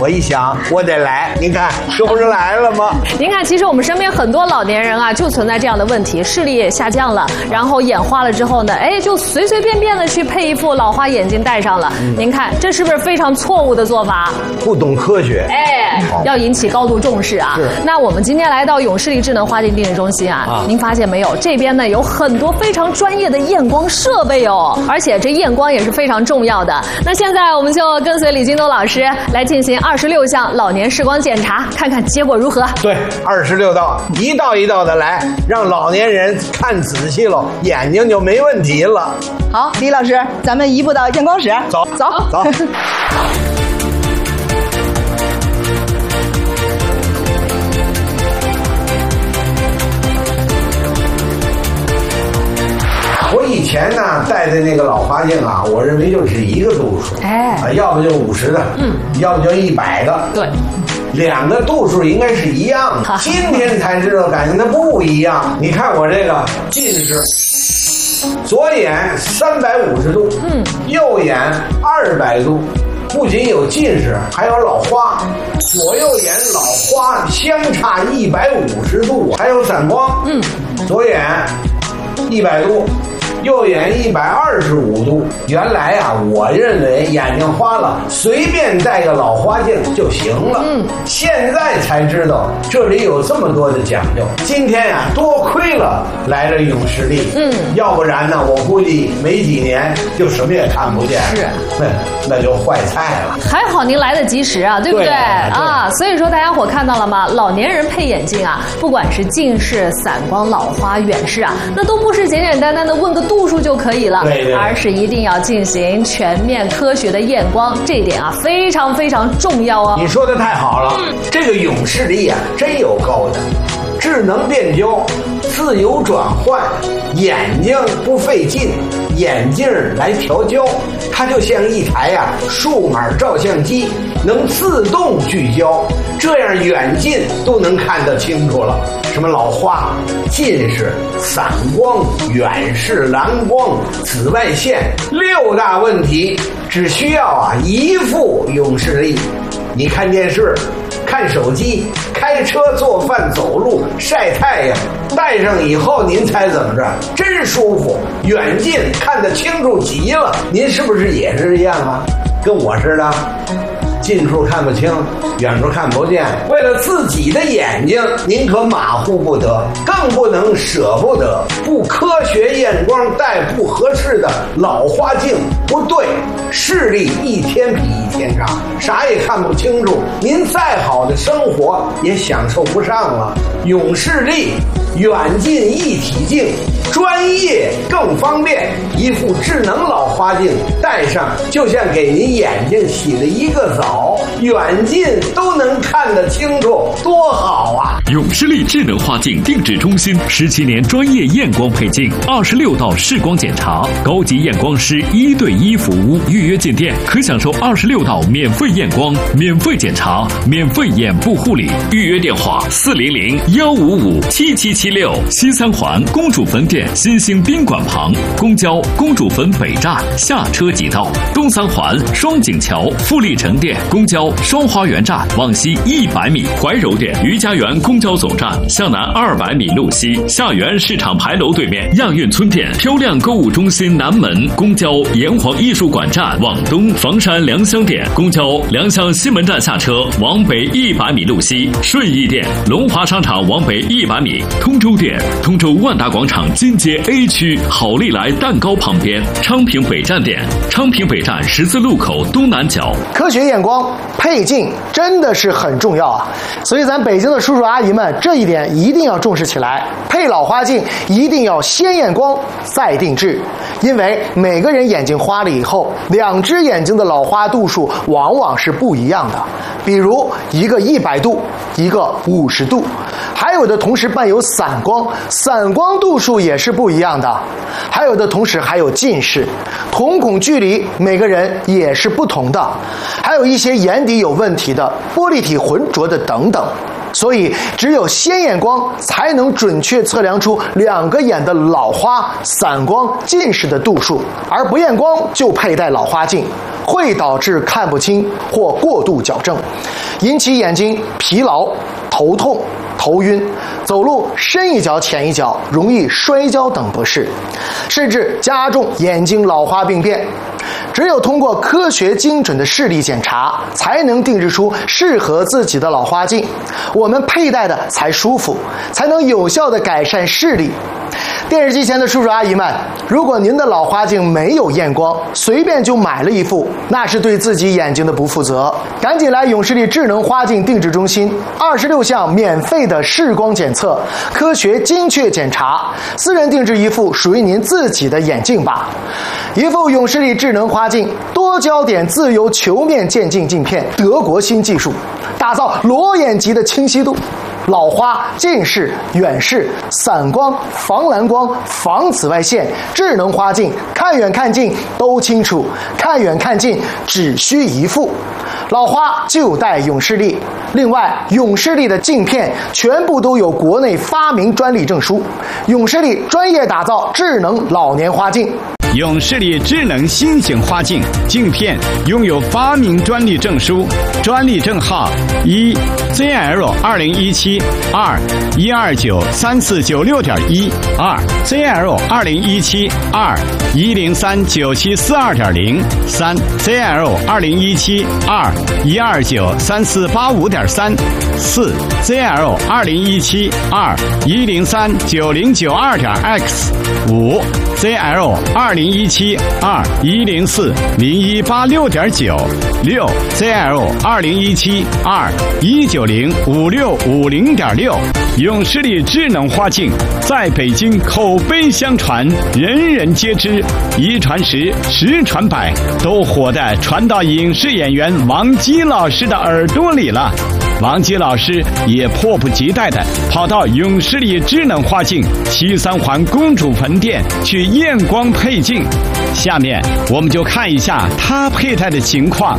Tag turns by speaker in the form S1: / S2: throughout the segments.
S1: 我一想，我得来，您看，这不是来了吗？
S2: 您看，其实我们身边很多老年人啊，就存在这样的问题，视力也下降了，然后眼花了之后呢，哎，就随随便便的去配一副老花眼镜戴上了。您看，这是不是非常错误的做法？
S1: 不懂科学，
S2: 哎，要引起高度重视啊！那我们今天来到永视力智能花镜定制中心啊，您发现没有？这边呢有很多非常专业的验光设备哦，而且这验光也是非常重要的。那现在我们就跟随李金东老师来进行26项老年视光检查，看看结果如何。
S1: 对，26道，一道一道的来，让老年人看仔细了，眼睛就没问题了。
S3: 好，李老师，咱们移步到验光室，
S1: 走
S3: 走
S1: 走。我以前呢戴的那个老花镜啊，我认为就只一个度数，要不就50的，要不就100的，
S2: 对，
S1: 两个度数应该是一样的。今天才知道，感觉它不一样。你看我这个近视，左眼350度，右眼200度。不仅有近视，还有老花，左右眼老花相差150度，还有散光，左眼100度。右眼125度。原来啊，我认为眼睛花了，随便戴个老花镜就行了。现在才知道这里有这么多的讲究。今天呀，多亏了来了永视力。要不然呢，我估计没几年就什么也看不见。是，那就坏菜了。
S2: 还好您来得及时啊，对不对？啊，所以说大家伙看到了吗？老年人配眼镜啊，不管是近视、散光、老花、远视啊，那都不是简简单单的问个度数就可以了，而是一定要进行全面科学的验光，这一点啊非常非常重要哦。
S1: 你说的太好了，这个永视力啊真有够的，智能变焦，自由转换，眼睛不费劲，眼镜来调焦，它就像一台数码照相机，能自动聚焦，这样远近都能看得清楚了。什么老花、近视、散光、远视、蓝光、紫外线，6大问题，只需要一副永视力。你看电视、看手机、开车、做饭、走路、晒太阳，戴上以后您猜怎么着？真舒服，远近看得清楚极了。您是不是也是这样啊？跟我似的，近处看不清，远处看不见。为了自己的眼睛，您可马虎不得，更不能舍不得。不科学验光戴不合适的老花镜，不对，视力一天比一天差，啥也看不清楚，您再好的生活也享受不上了。永视力远近一体镜，专业更方便，一副智能老花镜戴上，就像给您眼睛洗了一个澡，远近都能看得清楚，多好啊！
S4: 永视力智能花镜定制中心17年专业验光配镜，26道视光检查，高级验光师1对1服务，预约进店可享受26道免费验光、免费检查、免费眼部护理。预约电话400-155-7776，西三环公主坟店新兴宾馆旁，公交公主坟北站下车即到；东三环双井桥富力城店公交双花园站往西100米，怀柔店余家园公交总站向南200米路西，下园市场牌楼对面亚运村店漂亮购物中心南门，公交炎黄艺术馆站往东，房山良乡店公交良乡西门站下车往北100米路西，顺义店龙华商场往北100米，通州店通州万达广场金街 A 区好利来蛋糕旁边，昌平北站店昌平北站十字路口东南角。
S5: 科学验光配镜真的是很重要啊，所以咱北京的叔叔阿姨们这一点一定要重视起来。配老花镜一定要先验光再定制，因为每个人眼睛花了以后，2只眼睛的老花度数往往是不一样的，比如一个100度，一个50度，还有的同时伴有散光，散光度数也是不一样的，还有的同时还有近视，瞳孔距离每个人也是不同的，还有一些眼底有问题的，玻璃体浑浊的等等。所以只有先验光才能准确测量出2个眼的老花、散光、近视的度数，而不验光就佩戴老花镜， 会导致看不清或过度矫正，引起眼睛疲劳、头痛、头晕，走路深一脚浅一脚，容易摔跤等不适，甚至加重眼睛老花病变。只有通过科学精准的视力检查，才能定制出适合自己的老花镜，我们佩戴的才舒服，才能有效地改善视力。电视机前的叔叔阿姨们，如果您的老花镜没有验光，随便就买了一副，那是对自己眼睛的不负责。赶紧来永视力智能花镜定制中心，26项免费的视光检测，科学精确检查，私人定制一副属于您自己的眼镜吧。一副永视力智能花镜，多焦点自由球面渐进镜片，德国新技术，打造裸眼级的清晰度。老花、近视、远视、散光、防蓝光、防紫外线，智能花镜，看远看近都清楚，看远看近只需一副。老花就戴永视力。另外，永视力的镜片全部都有国内发明专利证书，永视力专业打造智能老年花镜。
S6: 永视力智能新型花镜镜片拥有发明专利证书，专利证号1 ZL2017 2 1293496.1 2 ZL2017 2 1039742.0 3 ZL2017 2 1293485.3 4 ZL2017 2 1039092.x 5 ZL2017 2 1040186.9 6 ZL2017 2 1905650.6。永视力智能花镜在北京口碑相传，人人皆知，一传十，十传百，都火的传到影视演员王姬老师的耳朵里了。王姬老师也迫不及待地跑到永视力智能花镜西三环公主坟店去验光配镜。下面我们就看一下他佩戴的情况。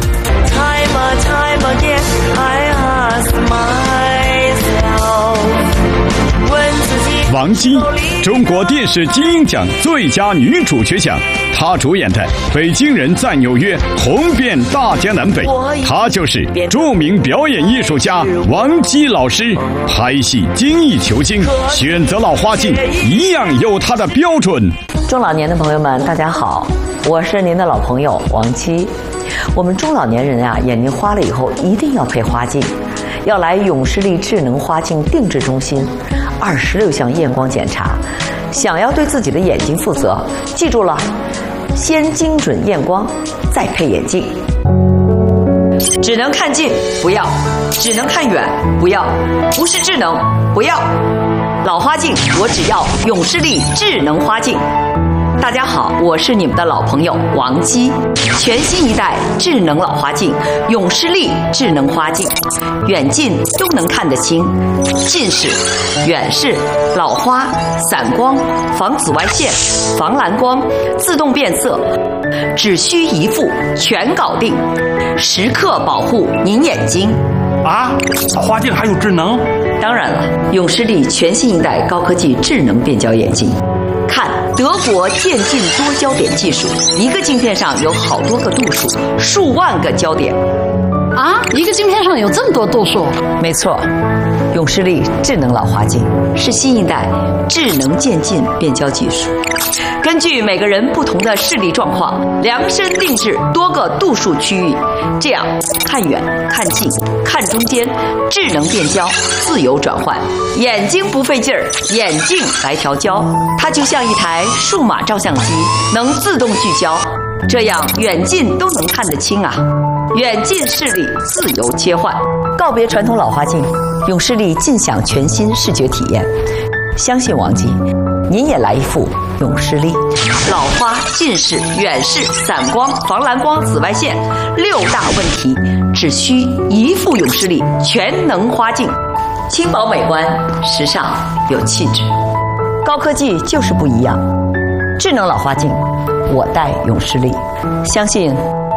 S6: 王姬，中国电视金鹰奖最佳女主角奖，她主演的《北京人在纽约》红遍大江南北。她就是著名表演艺术家王姬老师。拍戏精益求精，选择老花镜一样有她的标准。
S7: 中老年的朋友们，大家好，我是您的老朋友王姬。我们中老年人啊，眼睛花了以后一定要配花镜，要来永视力智能花镜定制中心，26项验光检查。想要对自己的眼睛负责，记住了，先精准验光，再配眼镜。只能看近不要，只能看远不要，不是智能不要。老花镜我只要永视力智能花镜。大家好，我是你们的老朋友王姬。全新一代智能老花镜永视力智能花镜，远近都能看得清，近视、远视、老花、散光、防紫外线、防蓝光，自动变色，只需一副全搞定，时刻保护您眼睛。
S8: 啊，花镜还有智能？
S7: 当然了，永视力全新一代高科技智能变焦眼镜。看德国渐进多焦点技术，一个镜片上有好多个度数，数万个焦点。
S9: 啊，一个镜片上有这么多度数？
S7: 没错，永视力智能老花镜是新一代智能渐进变焦技术，根据每个人不同的视力状况，量身定制多个度数区域，这样看远、看近、看中间，智能变焦，自由转换，眼睛不费劲儿，眼镜来调焦，它就像一台数码照相机，能自动聚焦，这样远近都能看得清啊。远近视力自由切换，告别传统老花镜，永视力尽享全新视觉体验。相信王姬，您也来一副永视力。老花、近视、远视、散光、防蓝光、紫外线6大问题，只需一副永视力全能花镜，轻薄美观，时尚有气质。高科技就是不一样，智能老花镜，我戴永视力，相信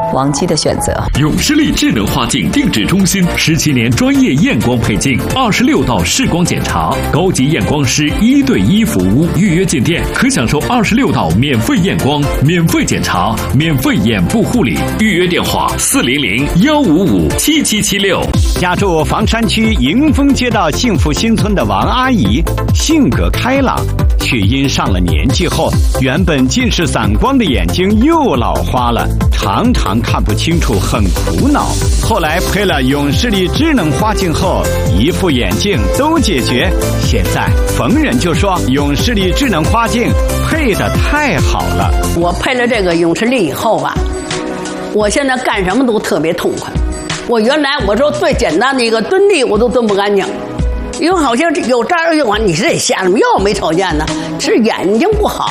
S7: 王姬的选择。
S4: 永视力智能花镜定制中心17年专业验光配镜，26道视光检查，高级验光师1对1服务。预约进店可享受26道免费验光、免费检查、免费眼部护理。预约电话400-155-7776。
S6: 家住房山区迎丰街道幸福新村的王阿姨，性格开朗，却因上了年纪后，原本近视散光的眼睛又老花了，常常看不清楚，很苦恼。后来配了永视力智能花镜后，一副眼镜都解决。现在逢人就说永视力智能花镜配得太好了。
S9: 我配了这个永视力以后吧，我现在干什么都特别痛快。我原来我说最简单的一个蹲地我都蹲不干净，因为好像有这儿有完，你是得瞎了，又没瞅见呢，是眼睛不好。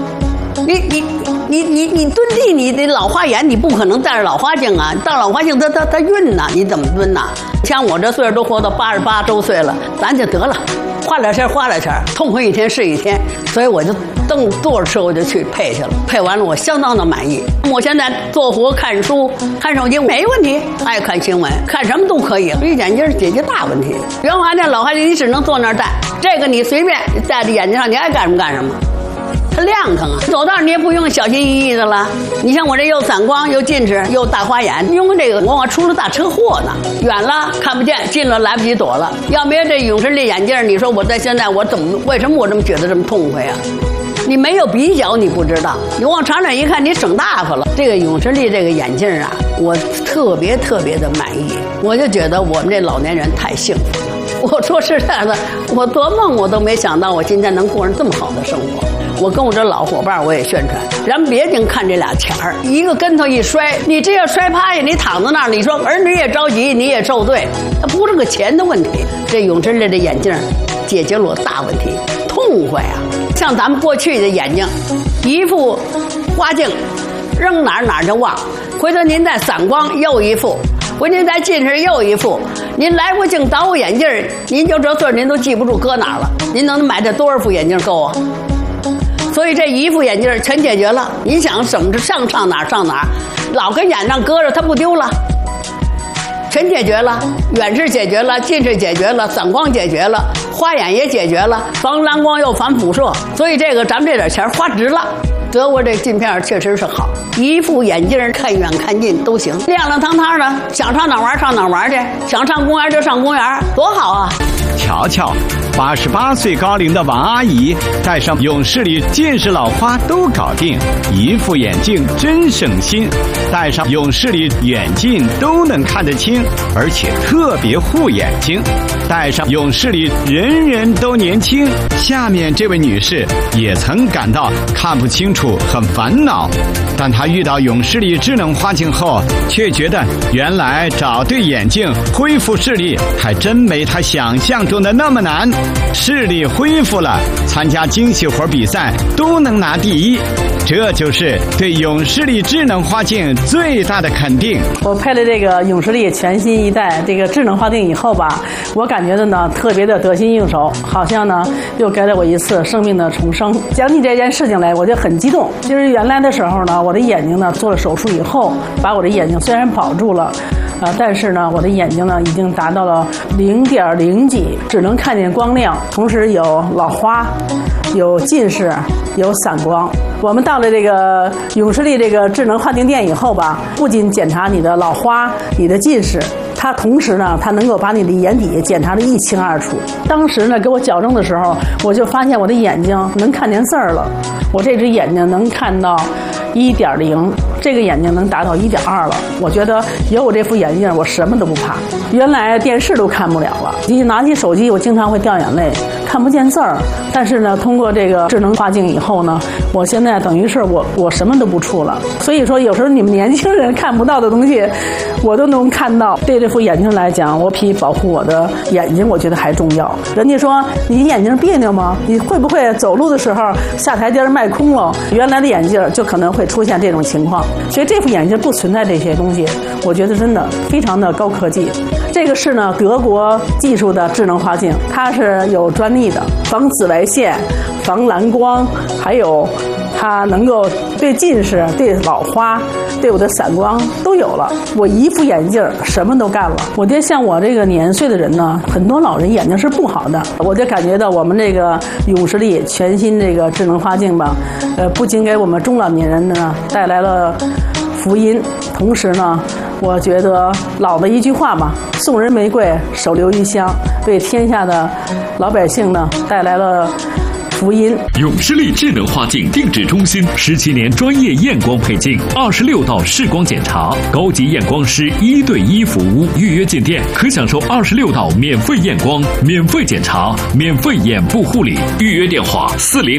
S9: 你蹲地，你得老花眼，你不可能戴着老花镜啊，戴老花镜它晕呐，你怎么蹲呐？像我这岁数都活到88周岁了，咱就得了，花点钱，痛快一天是一天，所以我就坐着车我就去配去了，配完了我相当的满意。我现在做活、看书、看手机没问题，爱看新闻，看什么都可以，所以眼镜解决大问题。原来那老花镜你只能坐那儿戴，这个你随便戴在眼睛上，你爱干什么干什么。它亮堂啊，走道你也不用小心翼翼的了。你像我这又散光又近视又大花眼，用这个我出了大车祸呢，远了看不见，近了来不及躲了。要没有这永视力眼镜，你说我在现在我为什么我这么觉得这么痛快啊？你没有比较你不知道，你往长远一看你省大发了。这个永视力这个眼镜啊，我特别的满意，我就觉得我们这老年人太幸福了。我说实在的，我做梦我都没想到我今天能过上这么好的生活。我跟我这老伙伴我也宣传，咱别净看这俩钱儿，一个跟头一摔，你这要摔趴下，你躺在那儿，你说儿女也着急，你也受罪，它不是个钱的问题。这永视力的眼镜解决了我大问题，痛快啊！像咱们过去的眼睛，一副花镜，扔哪儿就忘，回头您再散光又一副。回您再近视又一副，您来回镜倒眼镜，您就这岁儿您都记不住搁哪儿了，您能买这多少副眼镜够啊？所以这一副眼镜全解决了，您想省着上哪儿，老跟眼上搁着它不丢了，全解决了，远视解决了，近视解决了，散光解决了，花眼也解决了，防蓝光又防辐射，所以这个咱们这点钱花值了。德国这镜片确实是好，一副眼镜看远看近都行，亮亮堂堂的，想上哪玩去，想上公园就上公园，多好啊！
S6: 瞧瞧，88岁高龄的王阿姨戴上永视力近视老花都搞定，一副眼镜真省心，戴上永视力眼镜都能看得清，而且特别护眼睛。戴上永视力人人都年轻。下面这位女士也曾感到看不清楚很烦恼，但她遇到永视力智能花镜后，却觉得原来找对眼镜恢复视力还真没她想象中的那么难。视力恢复了，参加精细活比赛都能拿第一，这就是对永视力智能花镜最大的肯定。
S10: 我配了这个永视力全新一代这个智能花镜以后吧，我感觉的呢特别的得心应手，好像呢又给了我一次生命的重生。讲起这件事情来，我就很激动。就是原来的时候呢，我的眼睛呢做了手术以后，把我的眼睛虽然保住了。但是呢，我的眼睛呢已经达到了0.0几，只能看见光亮，同时有老花，有近视，有散光。我们到了这个永视力这个智能花镜店以后吧，不仅检查你的老花、你的近视，它同时呢，它能够把你的眼底检查得一清二楚。当时呢，给我矫正的时候，我就发现我的眼睛能看见字儿了，我这只眼睛能看到1.0，这个眼睛能达到1.2了。我觉得有我这副眼镜，我什么都不怕。原来电视都看不了了，一拿起手机，我经常会掉眼泪，看不见字儿。但是呢，通过这个智能花镜以后呢，我现在等于是我什么都不触了。所以说，有时候你们年轻人看不到的东西，我都能看到。对这副眼镜来讲，我比保护我的眼睛，我觉得还重要。人家说你眼睛别扭吗？你会不会走路的时候下台阶迈空了？原来的眼镜就可能会出现这种情况。所以这副眼镜不存在这些东西，我觉得真的非常的高科技。这个是呢德国技术的智能花镜，它是有专利的，防紫外线、防蓝光，还它能够对近视、对老花、对我的散光都有了。我一副眼镜什么都干了。我觉得像我这个年岁的人呢，很多老人眼睛是不好的，我就感觉到我们这个永视力全新这个智能花镜吧，不仅给我们中老年人呢带来了福音，同时呢，我觉得老的一句话吧，送人玫瑰，手留余香，为天下的老百姓呢带来了福音。
S4: 永视力智能花镜定制中心17年专业验光配镜，26道视光检查，高级验光师1对1服务，预约进店可享受26道免费验光、免费检查、免费眼部护理。预约电话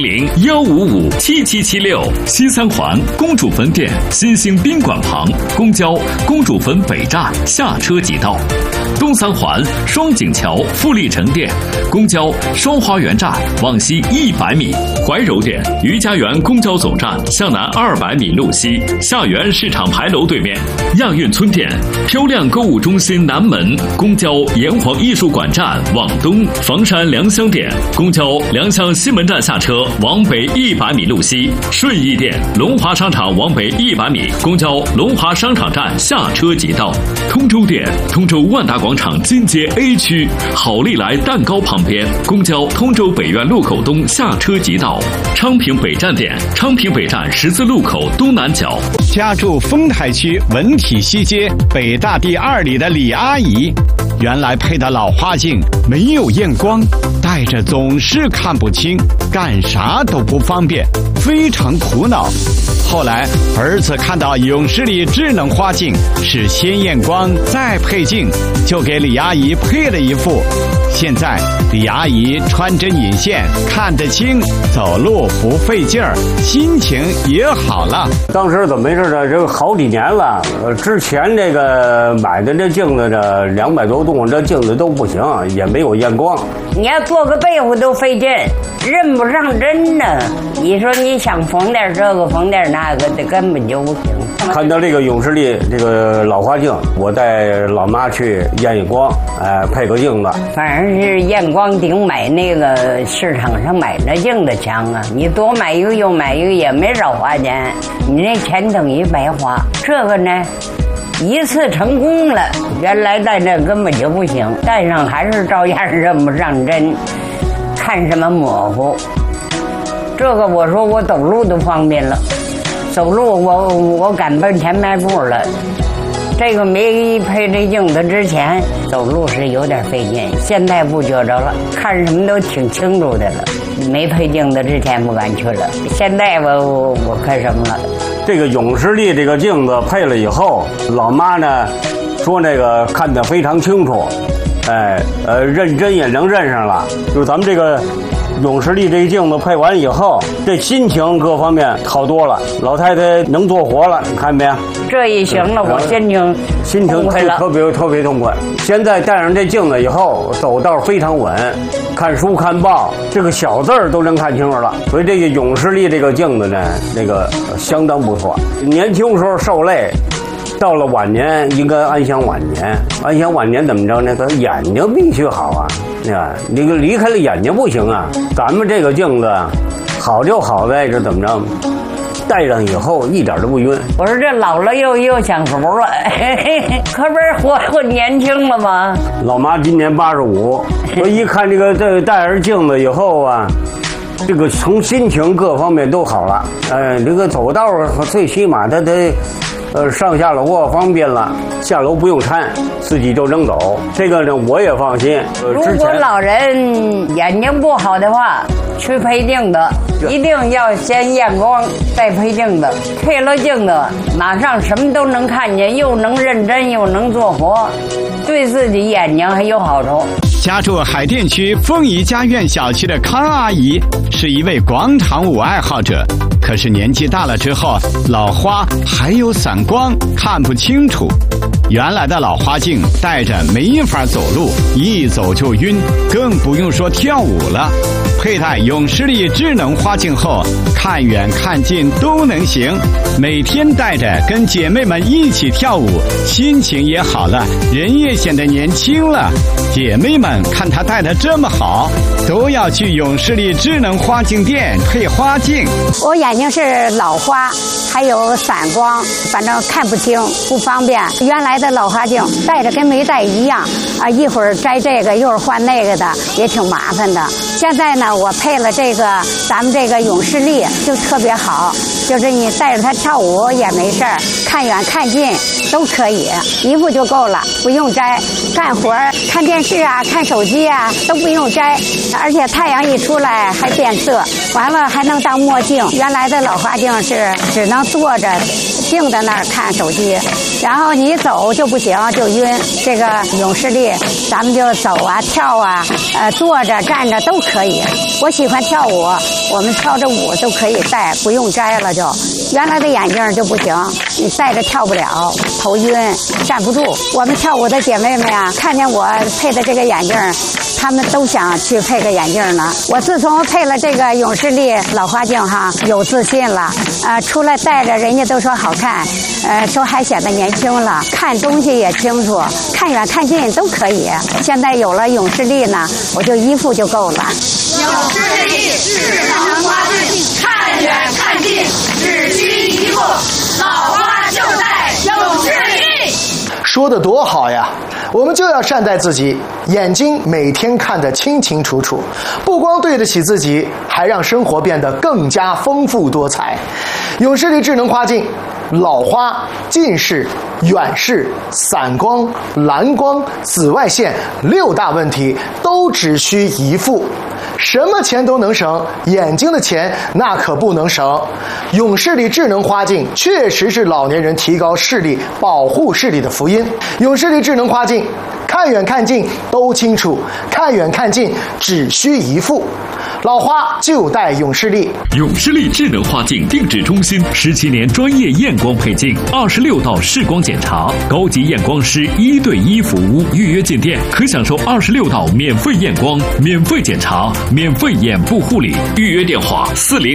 S4: 400-155-7776，西三环公主坟店新兴宾馆旁，公交公主坟北站下车即到。东三环双井桥富力城店，公交双花园站往西100米，怀柔店余家园公交总站向南200米路西，下园市场牌楼对面。亚运村店漂亮购物中心南门，公交炎黄艺术馆站往东，房山良乡店公交良乡西门站下车往北100米路西，顺义店龙华商场往北100米，公交龙华商场站下车即到。通州店通州万达广场金街 A 区好利来蛋糕旁边，公交通州北苑路口东下车即到。昌平北站店昌平北站十字路口东南角。
S6: 家住丰台区文体西街北大第2里的李阿姨，原来配的老花镜没有验光，戴着总是看不清，干啥都不方便，非常苦恼。后来儿子看到永视力智能花镜是先验光再配镜，就给李阿姨配了一副。现在李阿姨穿针引线看得清，走路不费劲儿，心情也好了。
S11: 当时怎么回事呢？这个好几年了，之前这个买的这镜子这200多度，这镜子都不行，也没有验光。
S12: 你要做个被子都费劲，认不上针呢。你说你想缝点这个缝点那个，这根本就不行。
S11: 看到这个永视力这个老花镜，我带老妈去验一光，配个镜子。
S12: 反正是验光顶买那个市场上买那镜子强啊！你多买一个又买一个也没少花钱，你那钱等于白花。这个呢，一次成功了，原来戴这根本就不行，戴上还是照样认不上针，看什么模糊。这个我说我走路都方便了，走路我敢奔前迈步了。这个没配这镜子之前走路是有点费劲，现在不觉着了，看什么都挺清楚的了。没配镜子之前不敢去了，现在我看什么了。
S11: 这个永视力这个镜子配了以后，老妈呢说那个看得非常清楚，认真也能认上了。就咱们这个永视力这个镜子配完以后，这心情各方面好多了，老太太能做活了，你看没有？
S12: 这一行了，我心情
S11: 特别痛快。现在戴上这镜子以后，走道非常稳，看书看报，这个小字儿都能看清楚了。所以这个永视力这个镜子呢，那个相当不错。年轻时候受累，到了晚年应该安享晚年。安享晚年怎么着呢？他眼睛必须好啊，你离开了眼睛不行啊。咱们这个镜子好就好在这怎么着？戴上以后一点都不晕。
S12: 我说这老了又享福了，可不是活年轻了吗？
S11: 老妈今年85，我一看这个戴上镜子以后啊，这个从心情各方面都好了。这个走道最起码他上下楼方便了，下楼不用搀，自己就能走。这个呢我也放心。
S12: 如果老人眼睛不好的话，去配镜子一定要先验光再配镜子，配了镜子马上什么都能看见，又能认真又能做活，对自己眼睛还有好处。
S6: 家住海淀区凤仪家苑小区的康阿姨是一位广场舞爱好者，可是年纪大了之后，老花还有散光，看不清楚。原来的老花镜戴着没法走路，一走就晕，更不用说跳舞了。佩戴永视力智能花镜后，看远看近都能行，每天戴着跟姐妹们一起跳舞，心情也好了，人也显得年轻了。姐妹们看她戴得这么好，都要去永视力智能花镜店配花镜。
S13: 我眼眼睛是老花，还有散光，反正看不清，不方便。原来的老花镜戴着跟没戴一样啊，一会儿摘这个，一会儿换那个的，也挺麻烦的。现在呢，我配了这个咱们这个永视力，就特别好，就是你带着它跳舞也没事儿，看远看近都可以，一副就够了，不用摘。干活看电视啊，看手机啊都不用摘，而且太阳一出来还变色，完了还能当墨镜。原来的老花镜是只能坐着定在那儿看手机，然后你走就不行，就晕。这个永视力咱们就走啊跳啊，坐着站着都可以。我喜欢跳舞，我们跳着舞都可以戴，不用摘了就。原来的眼镜就不行，你戴着跳不了，头晕站不住。我们跳舞的姐妹们呀，看见我配的这个眼镜，她们都想去配个眼镜呢。我自从配了这个永视力老花镜哈，有自信了，出来戴着人家都说好看，说还显得年轻了，看东西也清楚，看远看近都可以。现在有了永视力呢，我就一副就够了。
S14: 永视力智能花镜，看远看近只需一副，老花就戴永视力。
S5: 说得多好呀！我们就要善待自己，眼睛每天看得清清楚楚，不光对得起自己，还让生活变得更加丰富多彩。永视力智能花镜，老花、近视、远视、散光、蓝光、紫外线6大问题都只需一副。什么钱都能省，眼睛的钱那可不能省。永视力智能花镜确实是老年人提高视力、保护视力的福音。永视力智能花镜，看远看近都清楚，看远看近只需一副。老花就戴永视力。
S4: 永视力智能花镜定制中心17年专业验光配镜，26道视光检查，高级验光师1对1服务。预约进店可享受26道免费验光、免费检查、免费眼部护理。预约电话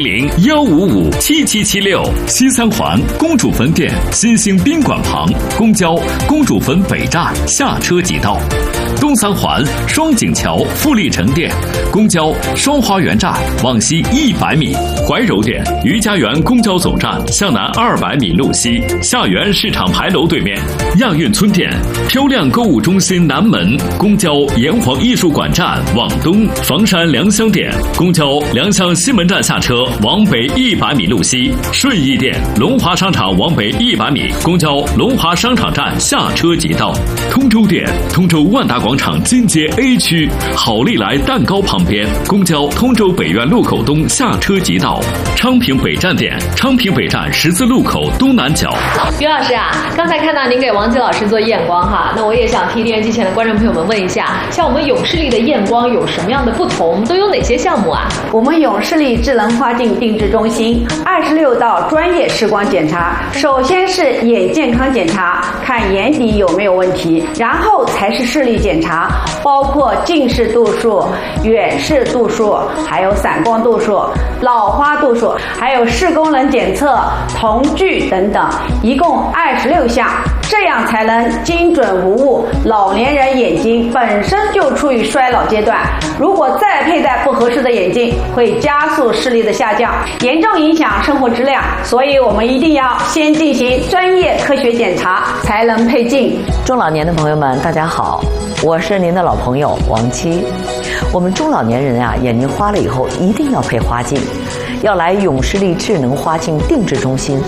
S4: 400-155-7776。西三环公主坟店新兴宾馆旁，公交公主坟北站下车即到。东三环双井桥富力城店，公交双花园站往西100米。怀柔店余家园公交总站向南200米路西，下园市场牌楼对面。亚运村店漂亮购物中心南门，公交炎黄艺术馆站往东。房山良乡店公交良乡西门站下车往北100米路西。顺义店龙华商场往北100米，公交龙华商场站下车即到。通州店通州万达广场金街 A 区好利来蛋糕旁边，公交通州北苑路口东下车即到。昌平北站店昌平北站十字路口东南角。
S2: 于老师啊，刚才看到您给王吉老师做验光哈，那我也想替电视机前的观众朋友们问一下，像我们永视力的验光有什么样的不同，都有哪些项目啊？
S15: 我们永视力智能花镜定制中心26道专业视光检查，首先是眼健康检查，看眼底有没有问题，然后才是视力检查，包括近视度数、远视度数，还有散光度数、老花度数，还有视功能检测、瞳距等等，一共26项，这样才能精准无误。老年人眼睛本身就处于衰老阶段，如果再佩戴不合适的眼镜，会加速视力的下降，严重影响生活质量。所以我们一定要先进行专业科学检查，才能配镜。
S7: 中老年的朋友们，大家好，我是您的老朋友王七。我们中老年人啊，眼睛花了以后一定要配花镜，要来永视力智能花镜定制中心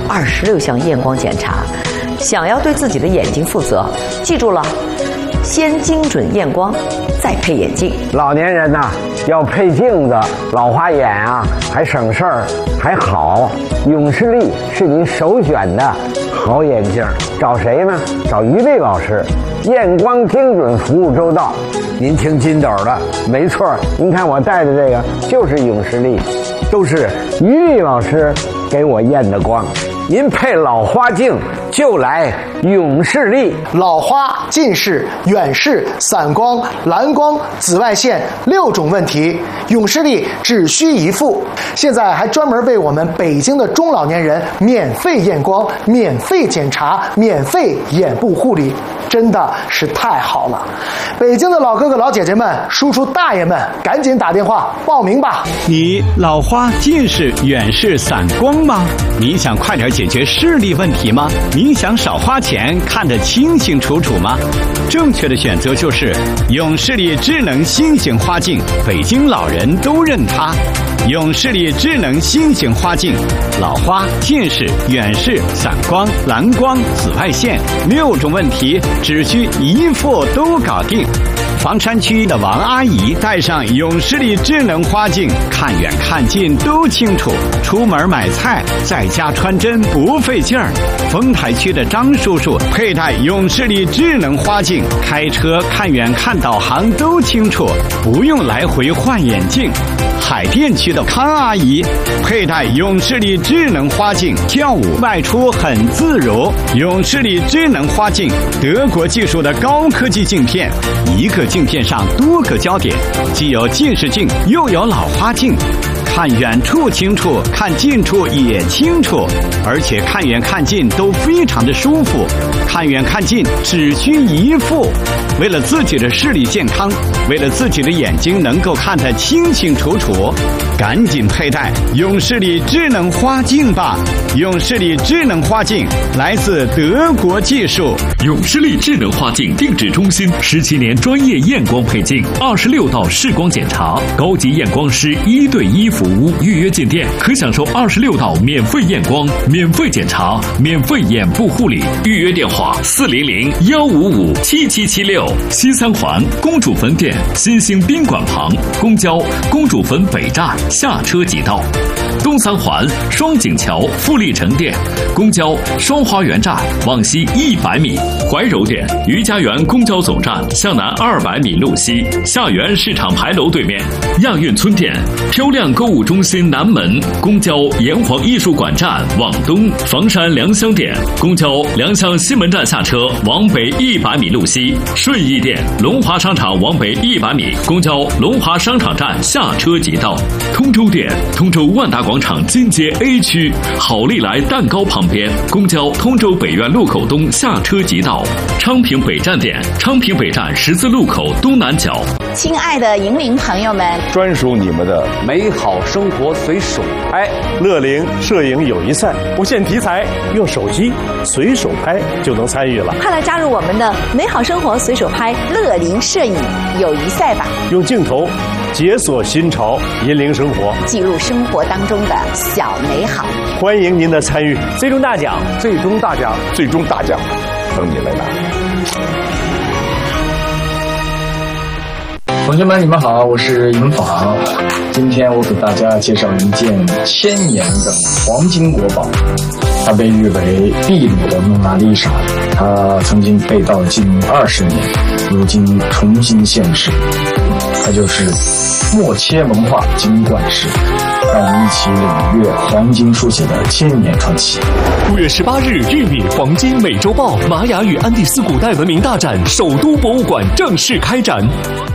S7: ，26项验光检查。想要对自己的眼睛负责，记住了，先精准验光，再配眼镜。
S11: 老年人呐，要配镜子，老花眼啊，还省事儿，还好。永视力是您首选的好眼镜，找谁呢？找于丽老师，验光精准，服务周到。您听金斗的，没错，您看我戴的这个就是永视力，都是于丽老师给我验的光。
S1: 您配老花镜就来永视力。
S5: 老花、近视、远视、散光、蓝光、紫外线6种问题，永视力只需一副。现在还专门为我们北京的中老年人免费验光、免费检查、免费眼部护理，真的是太好了！北京的老哥哥老姐姐们、叔叔大爷们，赶紧打电话报名吧！
S6: 你老花、近视、远视、散光吗？你想快点解决视力问题吗？你想少花钱看得清清楚楚吗？正确的选择就是永视力智能新型花镜，北京老人都认它。永视力智能新型花镜，老花、近视、远视、散光、蓝光、紫外线6种问题，只需一副都搞定。房山区的王阿姨戴上永视力智能花镜，看远看近都清楚，出门买菜在家穿针不费劲儿。丰台区的张叔叔佩戴永视力智能花镜，开车看远看导航都清楚，不用来回换眼镜。海淀区的康阿姨佩戴永视力智能花镜，跳舞外出很自如。永视力智能花镜，德国技术的高科技镜片，一个镜片上多个焦点，既有近视镜又有老花镜，看远处清楚，看近处也清楚，而且看远看近都非常的舒服。看远看近只需一副。为了自己的视力健康，为了自己的眼睛能够看得清清楚楚，赶紧佩戴永视力智能花镜吧！永视力智能花镜来自德国技术。
S4: 永视力智能花镜定制中心17年专业验光配镜，26道视光检查，高级验光师1对1服务。预约进店可享受26道免费验光、免费检查、免费眼部护理。预约电话400-155-7776。西三环公主坟店新兴宾馆旁，公交公主坟北站下车即到。东三环双井桥富力城店，公交双花园站往西100米。怀柔店余家园公交总站向南200米路西，下园市场牌楼对面。亚运村店漂亮购物中心南门，公交炎黄艺术馆站往东。房山良乡店公交良乡西门站下车往北100米路西。顺义店龙华商场往北100米，公交龙华商场站下车即到。通州店通州万达广场金街 A 区好利来蛋糕旁边，公交通州北苑路口东下车即到。昌平北站店昌平北站十字路口东南角。
S16: 亲爱的银铃朋友们，
S17: 专属你们的美好生活随手拍乐龄摄影友谊赛，不限题材，用手机随手拍就能参与了。
S16: 快来加入我们的美好生活随手拍乐龄摄影友谊赛吧！
S17: 用镜头解锁新潮，引领生活，
S16: 记录生活当中的小美好。
S17: 欢迎您的参与，
S18: 最终大奖，
S17: 最终大奖，最终大奖，等你来拿。
S19: 同学们，你们好，我是尹昉。今天我给大家介绍一件1000年的黄金国宝，它被誉为秘鲁的蒙娜丽莎，它曾经被盗近20年，如今重新现世。它就是默切文化金冠石。让我们一起领略黄金书写的1000年传奇。
S20: 5月18日，玉米黄金美洲豹玛雅与安第斯古代文明大展首都博物馆正式开展。